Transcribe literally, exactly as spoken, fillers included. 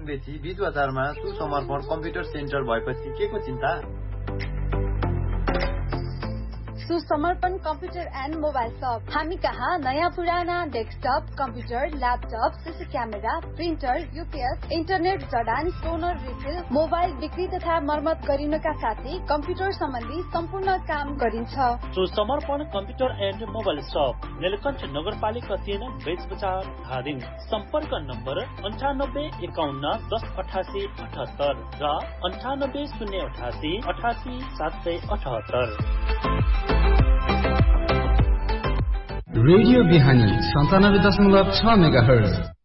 बेची बीस बजारमा सुसमर्पण कम्प्युटर सेन्टर भएपछि के को चिन्ता? सुसमर्पण कम्प्युटर एन्ड मोबाइल शप। हामी कहाँ नयाँ पुराना desktop, computer, laptop, CC camera, printer, UPS, internet जडान, टोनर रिफिल, मोबाइल बिक्री तथा मर्मत गरिनका साथै कम्प्युटर सम्बन्धी सम्पूर्ण काम गरिन्छ। सुसमर्पण कम्प्युटर एन्ड मोबाइल शप, नीलकण्ठ नगरपालिका तीन, बेच बजार, धादिङ। सम्पर्क नम्बर अन्ठानब्बे एकाउन्न दस अठासी अठहत्तर र अन्ठानब्बे शून्य अठासी अठासी सात सय अठहत्तर। रेडियो बिहानी सन्तानब्बे दशमलव छ मेगा हर्ज।